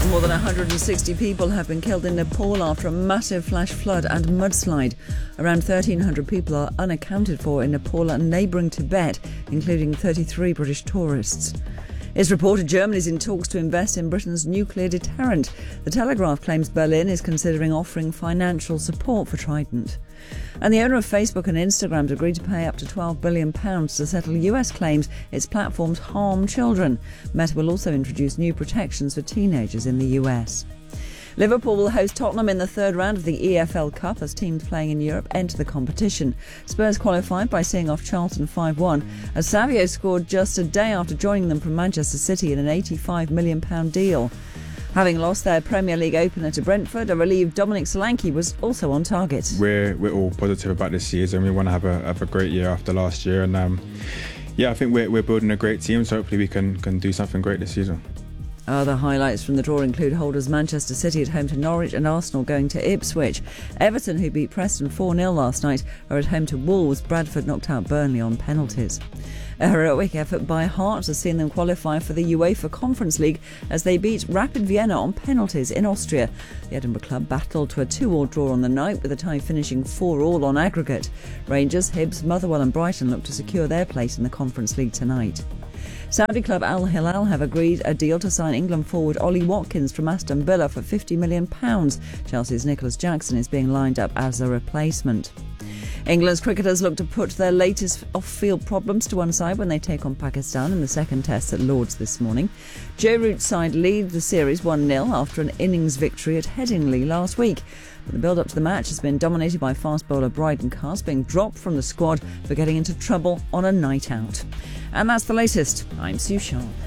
More than 160 people have been killed in Nepal after a massive flash flood and mudslide. Around 1,300 people are unaccounted for in Nepal and neighbouring Tibet, including 33 British tourists. It's reported Germany is in talks to invest in Britain's nuclear deterrent. The Telegraph claims Berlin is considering offering financial support for Trident. And the owner of Facebook and Instagram has agreed to pay up to £12 billion to settle US claims its platforms harm children. Meta will also introduce new protections for teenagers in the US. Liverpool will host Tottenham in the third round of the EFL Cup as teams playing in Europe enter the competition. Spurs qualified by seeing off Charlton 5-1 as Savio scored just a day after joining them from Manchester City in an £85 million deal. Having lost their Premier League opener to Brentford, a relieved Dominic Solanke was also on target. We're all positive about this season. We want to have a great year after last year, and I think we're building a great team. So hopefully we can do something great this season. Other highlights from the draw include holders Manchester City at home to Norwich and Arsenal going to Ipswich. Everton, who beat Preston 4-0 last night, are at home to Wolves. Bradford knocked out Burnley on penalties. A heroic effort by Hearts has seen them qualify for the UEFA Conference League as they beat Rapid Vienna on penalties in Austria. The Edinburgh club battled to a 2-2 draw on the night, with the tie finishing 4-4 on aggregate. Rangers, Hibs, Motherwell and Brighton look to secure their place in the Conference League tonight. Saudi club Al Hilal have agreed a deal to sign England forward Ollie Watkins from Aston Villa for £50 million. Chelsea's Nicholas Jackson is being lined up as a replacement. England's cricketers look to put their latest off-field problems to one side when they take on Pakistan in the second test at Lord's this morning. Joe Root's side lead the series 1-0 after an innings victory at Headingley last week. But the build-up to the match has been dominated by fast bowler Bryden Cars being dropped from the squad for getting into trouble on a night out. And that's the latest. I'm Sue Sharp.